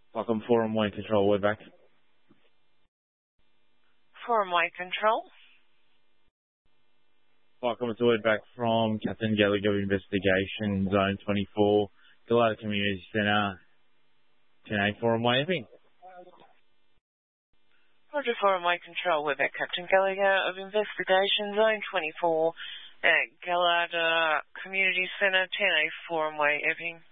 Welcome, Forum Way Control, we're back. Forum Way Control. Welcome, it's word back from Captain Gallagher Investigation, Zone 24, Galata Community Centre, 10A Forum Way, Epping. Roger, Forum Way Control, we're back. Captain Gallagher of Investigation, Zone 24, at Galata Community Centre, 10A Forum Way, Epping.